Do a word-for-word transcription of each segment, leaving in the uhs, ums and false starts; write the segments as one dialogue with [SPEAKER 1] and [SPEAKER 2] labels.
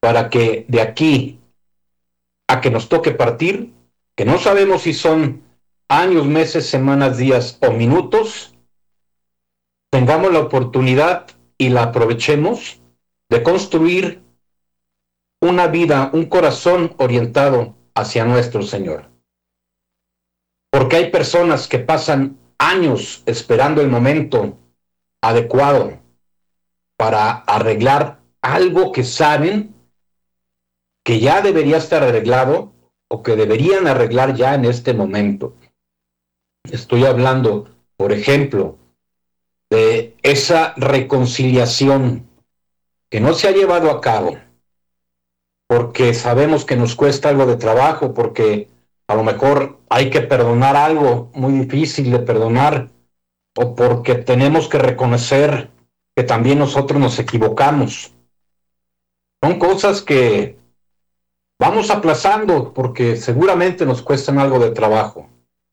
[SPEAKER 1] para que de aquí a que nos toque partir, que no sabemos si son años, meses, semanas, días o minutos, tengamos la oportunidad y la aprovechemos de construir una vida, un corazón orientado hacia nuestro Señor. Porque hay personas que pasan años esperando el momento adecuado para arreglar algo que saben que ya debería estar arreglado o que deberían arreglar ya en este momento. Estoy hablando, por ejemplo, de esa reconciliación que no se ha llevado a cabo porque sabemos que nos cuesta algo de trabajo, porque a lo mejor hay que perdonar algo muy difícil de perdonar, o porque tenemos que reconocer que también nosotros nos equivocamos. Son cosas que vamos aplazando porque seguramente nos cuestan algo de trabajo.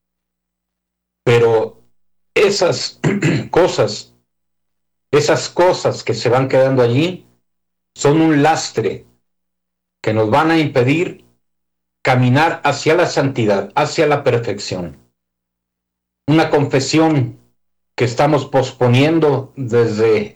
[SPEAKER 1] Pero esas cosas, esas cosas que se van quedando allí, son un lastre que nos van a impedir caminar hacia la santidad, hacia la perfección. Una confesión que estamos posponiendo desde,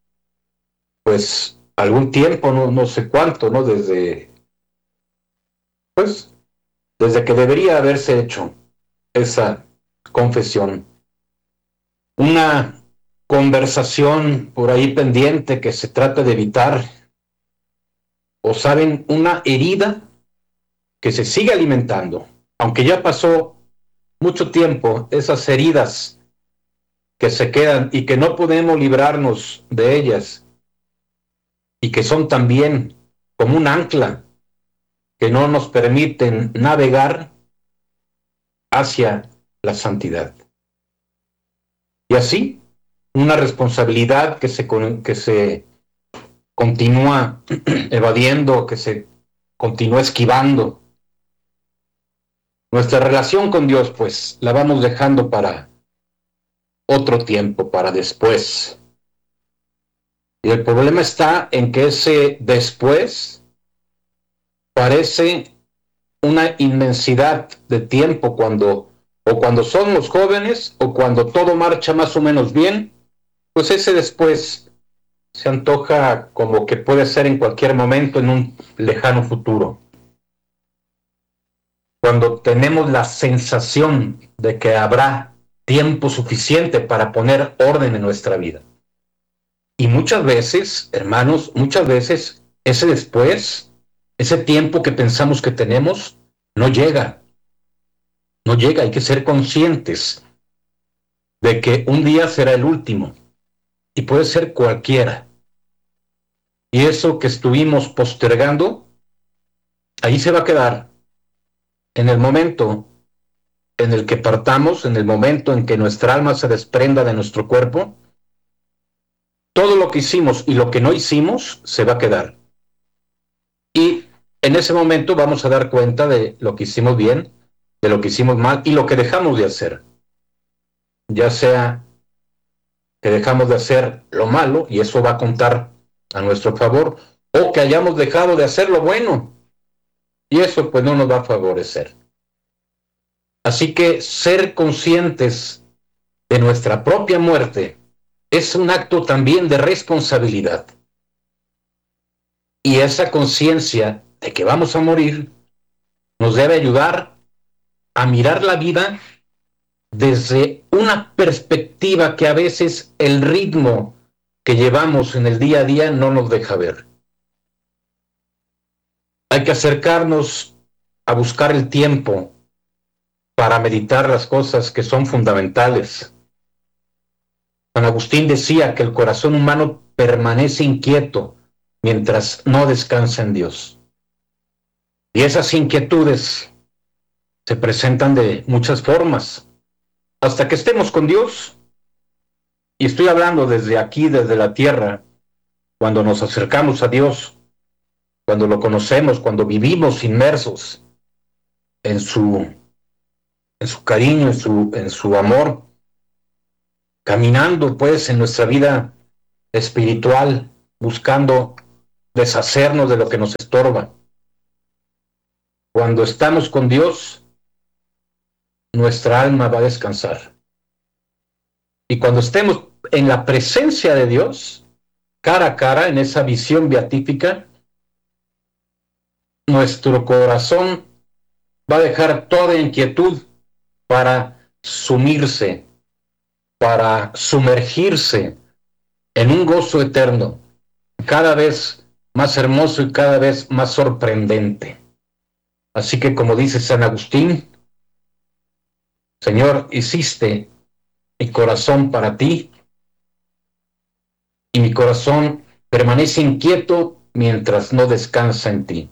[SPEAKER 1] pues, algún tiempo, no, no sé cuánto, ¿no? Desde, pues, desde que debería haberse hecho esa confesión. Una conversación por ahí pendiente que se trata de evitar, o saben, una herida que se sigue alimentando, aunque ya pasó mucho tiempo, esas heridas que se quedan y que no podemos librarnos de ellas, y que son también como un ancla que no nos permiten navegar hacia la santidad. Y así, una responsabilidad que se, que se continúa evadiendo, que se continúa esquivando. Nuestra relación con Dios, pues, la vamos dejando para otro tiempo, para después. Y el problema está en que ese después parece una inmensidad de tiempo cuando, o cuando somos jóvenes, o cuando todo marcha más o menos bien, pues ese después se antoja como que puede ser en cualquier momento en un lejano futuro. Cuando tenemos la sensación de que habrá tiempo suficiente para poner orden en nuestra vida. Y muchas veces, hermanos, muchas veces ese después, ese tiempo que pensamos que tenemos, no llega. No llega, hay que ser conscientes de que un día será el último y puede ser cualquiera. Y eso que estuvimos postergando, ahí se va a quedar. En el momento en el que partamos, en el momento en que nuestra alma se desprenda de nuestro cuerpo, todo lo que hicimos y lo que no hicimos se va a quedar. Y en ese momento vamos a dar cuenta de lo que hicimos bien, de lo que hicimos mal y lo que dejamos de hacer. Ya sea que dejamos de hacer lo malo, y eso va a contar a nuestro favor, o que hayamos dejado de hacer lo bueno, y eso pues no nos va a favorecer. Así que ser conscientes de nuestra propia muerte es un acto también de responsabilidad. Y esa conciencia de que vamos a morir nos debe ayudar a mirar la vida desde una perspectiva que a veces el ritmo que llevamos en el día a día no nos deja ver. Hay que acercarnos a buscar el tiempo para meditar las cosas que son fundamentales. San Agustín decía que el corazón humano permanece inquieto mientras no descansa en Dios. Y esas inquietudes se presentan de muchas formas, hasta que estemos con Dios. Y estoy hablando desde aquí, desde la tierra, cuando nos acercamos a Dios, cuando lo conocemos, cuando vivimos inmersos en su, en su cariño, en su, en su amor, caminando pues en nuestra vida espiritual, buscando deshacernos de lo que nos estorba. Cuando estamos con Dios, nuestra alma va a descansar. Y cuando estemos en la presencia de Dios, cara a cara, en esa visión beatífica, nuestro corazón va a dejar toda inquietud para sumirse, para sumergirse en un gozo eterno, cada vez más hermoso y cada vez más sorprendente. Así que, como dice San Agustín, Señor, hiciste mi corazón para ti, y mi corazón permanece inquieto mientras no descansa en ti.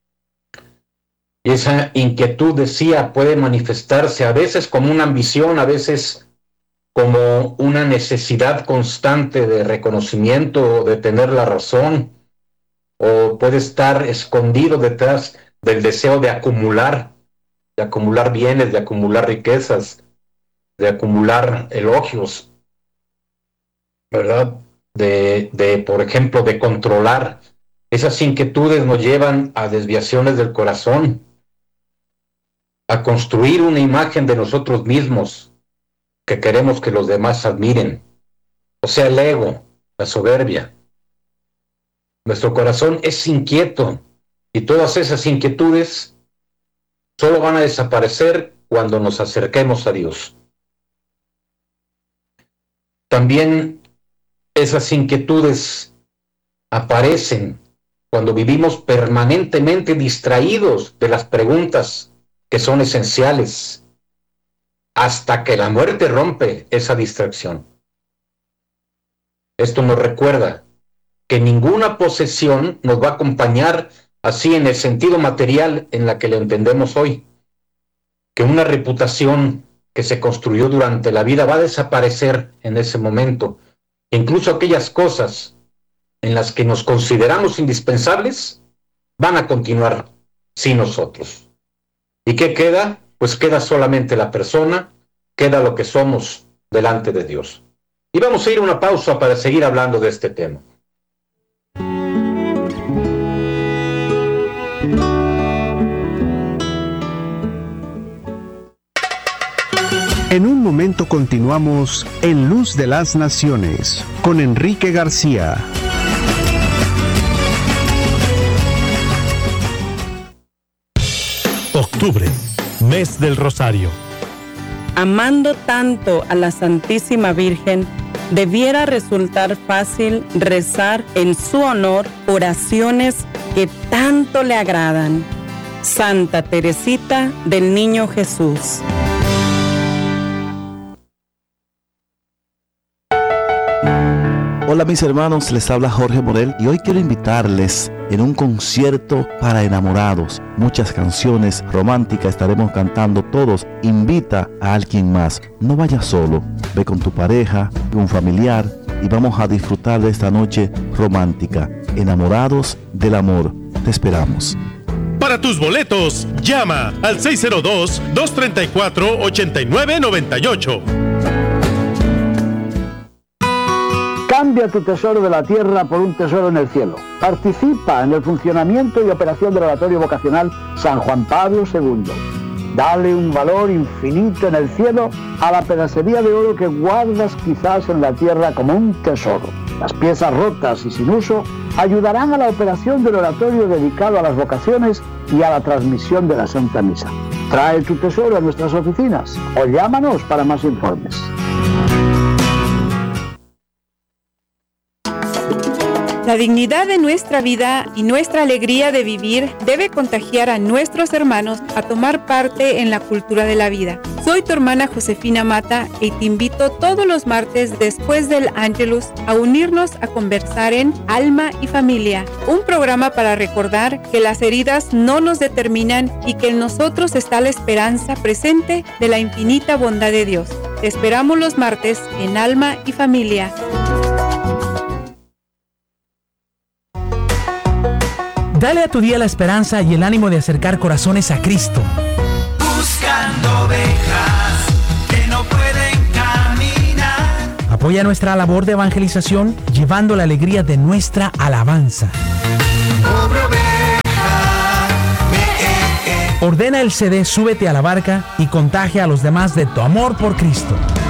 [SPEAKER 1] Y esa inquietud, decía, puede manifestarse a veces como una ambición, a veces como una necesidad constante de reconocimiento o de tener la razón, o puede estar escondido detrás del deseo de acumular, de acumular bienes, de acumular riquezas, de acumular elogios, ¿verdad? De, de, por ejemplo, de controlar. Esas inquietudes nos llevan a desviaciones del corazón, a construir una imagen de nosotros mismos que queremos que los demás admiren. O sea, el ego, la soberbia. Nuestro corazón es inquieto y todas esas inquietudes solo van a desaparecer cuando nos acerquemos a Dios. También esas inquietudes aparecen cuando vivimos permanentemente distraídos de las preguntas que son esenciales, hasta que la muerte rompe esa distracción. Esto nos recuerda que ninguna posesión nos va a acompañar así en el sentido material en la que lo entendemos hoy, que una reputación que se construyó durante la vida va a desaparecer en ese momento. Incluso aquellas cosas en las que nos consideramos indispensables van a continuar sin nosotros. ¿Y qué queda? Pues queda solamente la persona, queda lo que somos delante de Dios. Y vamos a ir a una pausa para seguir hablando de este tema.
[SPEAKER 2] En un momento continuamos en Luz de las Naciones con Enrique García.
[SPEAKER 3] Octubre, mes del Rosario.
[SPEAKER 4] Amando tanto a la Santísima Virgen, debiera resultar fácil rezar en su honor oraciones que tanto le agradan. Santa Teresita del Niño Jesús.
[SPEAKER 5] Hola mis hermanos, les habla Jorge Morel y hoy quiero invitarles en un concierto para enamorados. Muchas canciones románticas estaremos cantando todos. Invita a alguien más, no vayas solo, ve con tu pareja, un familiar y vamos a disfrutar de esta noche romántica. Enamorados del amor, te esperamos.
[SPEAKER 3] Para tus boletos, llama al seis cero dos, dos tres cuatro, ocho nueve nueve ocho.
[SPEAKER 6] Cambia tu tesoro de la tierra por un tesoro en el cielo. Participa en el funcionamiento y operación del Oratorio Vocacional San Juan Pablo segundo. Dale un valor infinito en el cielo a la pedacería de oro que guardas quizás en la tierra como un tesoro. Las piezas rotas y sin uso ayudarán a la operación del oratorio dedicado a las vocaciones y a la transmisión de la Santa Misa. Trae tu tesoro a nuestras oficinas o llámanos para más informes.
[SPEAKER 7] La dignidad de nuestra vida y nuestra alegría de vivir debe contagiar a nuestros hermanos a tomar parte en la cultura de la vida. Soy tu hermana Josefina Mata y te invito todos los martes después del Ángelus a unirnos a conversar en Alma y Familia, un programa para recordar que las heridas no nos determinan y que en nosotros está la esperanza presente de la infinita bondad de Dios. Te esperamos los martes en Alma y Familia.
[SPEAKER 8] Dale a tu día la esperanza y el ánimo de acercar corazones a Cristo.
[SPEAKER 9] Buscando ovejas que no pueden caminar.
[SPEAKER 8] Apoya nuestra labor de evangelización llevando la alegría de nuestra alabanza. Ordena el C D Súbete a la Barca y contagia a los demás de tu amor por Cristo.